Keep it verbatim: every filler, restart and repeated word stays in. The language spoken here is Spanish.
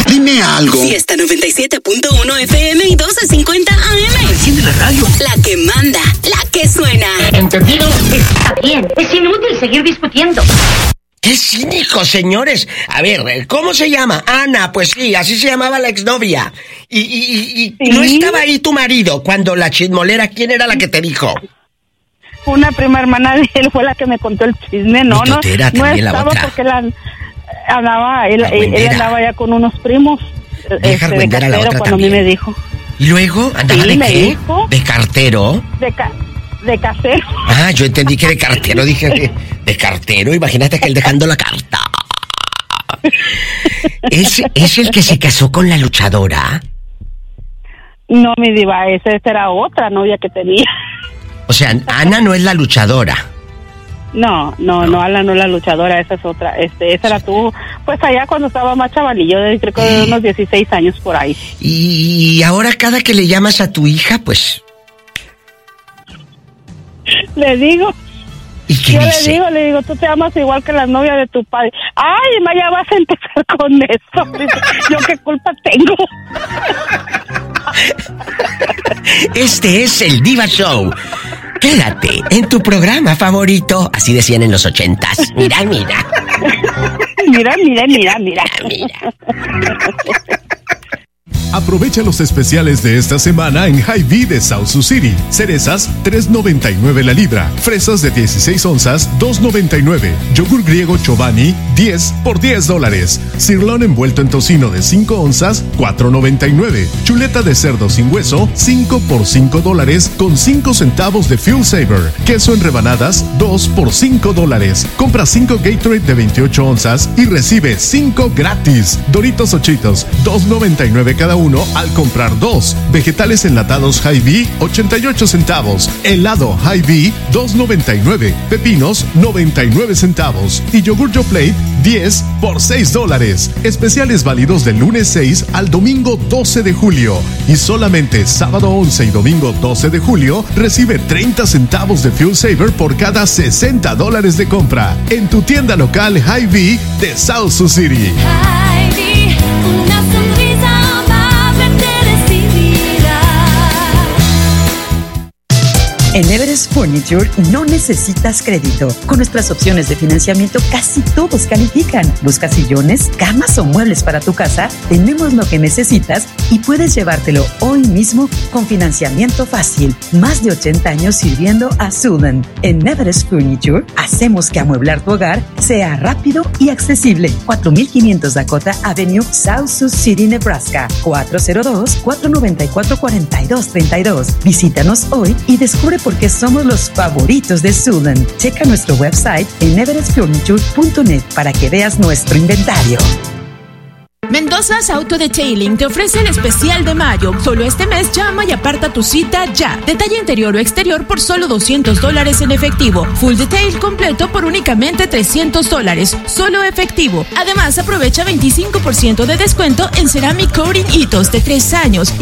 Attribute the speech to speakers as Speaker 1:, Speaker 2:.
Speaker 1: Dime algo.
Speaker 2: Fiesta noventa y siete punto uno F M y doce cincuenta A M.
Speaker 1: Enciende la radio.
Speaker 2: La que manda, la que suena.
Speaker 3: ¿Entendido? Está bien. Es inútil seguir discutiendo.
Speaker 4: ¡Qué cínico, señores! A ver, ¿cómo se llama? Ana, pues sí, así se llamaba la exnovia. Y, y, y, y ¿sí? ¿No estaba ahí tu marido cuando la chismolera? ¿Quién era la que te dijo?
Speaker 5: Una prima hermana de él fue la que me contó el chisme. No, no,
Speaker 4: totera,
Speaker 5: no
Speaker 4: la
Speaker 5: estaba
Speaker 4: otra.
Speaker 5: porque la, andaba, él, él andaba ya con unos primos.
Speaker 4: Deja
Speaker 5: este, de cartero,
Speaker 4: la otra
Speaker 5: cuando
Speaker 4: también.
Speaker 5: a mí me dijo.
Speaker 4: ¿Y luego? ¿Andaba
Speaker 5: sí,
Speaker 4: de
Speaker 5: me
Speaker 4: qué?
Speaker 5: Dijo,
Speaker 4: ¿De cartero?
Speaker 5: De ca De casero.
Speaker 4: Ah, yo entendí que de cartero, dije de, de cartero, imagínate que él dejando la carta. ¿Es, ¿Es el que se casó con la luchadora?
Speaker 5: No, mi diva, esa, esa era otra novia que tenía.
Speaker 4: O sea, Ana no es la luchadora.
Speaker 5: No, no, no, Ana no es la luchadora, esa es otra. Este, esa era tú, pues allá cuando estaba más chavalillo, de, creo que de unos dieciséis años por ahí.
Speaker 4: Y ahora cada que le llamas a tu hija, pues...
Speaker 5: Le digo.
Speaker 4: ¿Y qué
Speaker 5: Yo
Speaker 4: dice?
Speaker 5: le digo, le digo, tú te amas igual que la novia de tu padre. Ay, ma, ya vas a empezar con eso. Yo qué culpa tengo.
Speaker 4: Este es el Diva Show. Quédate en tu programa favorito. Así decían en los ochentas. Mira, mira.
Speaker 5: Mira, mira, mira, mira.
Speaker 4: Mira.
Speaker 6: Aprovecha los especiales de esta semana en Hy-Vee de South Sioux City. Cerezas, tres noventa y nueve la libra. Fresas de dieciséis onzas, dos noventa y nueve. Yogur griego Chobani, diez por diez dólares. Cirlón envuelto en tocino de cinco onzas, cuatro noventa y nueve. Chuleta de cerdo sin hueso, cinco por cinco dólares con cinco centavos de Fuel Saver. Queso en rebanadas, dos por cinco dólares. Compra cinco Gatorade de veintiocho onzas y recibe cinco gratis. Doritos o Cheetos, dos noventa y nueve cada uno al comprar dos. Vegetales enlatados Hy-Vee, ochenta y ocho centavos. Helado Hy-Vee, dos noventa y nueve. Pepinos, noventa y nueve centavos. Y yogur Yoplait, diez por seis dólares. Especiales válidos del lunes seis al domingo doce de julio. Y solamente sábado once y domingo doce de julio recibe treinta centavos de Fuel Saver por cada sesenta dólares de compra. En tu tienda local Hy-Vee de South Sioux City.
Speaker 7: Hy-Vee, una sonrisa amable te recibirá.
Speaker 8: En Everest Furniture no necesitas crédito. Con nuestras opciones de financiamiento casi todos califican. ¿Buscas sillones, camas o muebles para tu casa? Tenemos lo que necesitas y puedes llevártelo hoy mismo con financiamiento fácil. Más de ochenta años sirviendo a Sudan. En Everest Furniture hacemos que amueblar tu hogar sea rápido y accesible. cuatro mil quinientos Dakota Avenue, South Sioux City, Nebraska. cuatro cero dos, cuatro nueve cuatro, cuatro dos tres dos. Visítanos hoy y descubre por qué somos los favoritos de Sudan. Checa nuestro website en everest furniture punto net para que veas nuestro inventario.
Speaker 9: Mendoza's Auto Detailing te ofrece el especial de mayo. Solo este mes llama y aparta tu cita ya. Detalle interior o exterior por solo doscientos dólares en efectivo. Full detail completo por únicamente trescientos dólares. Solo efectivo. Además, aprovecha veinticinco por ciento de descuento en Ceramic Coating Hitos de tres años.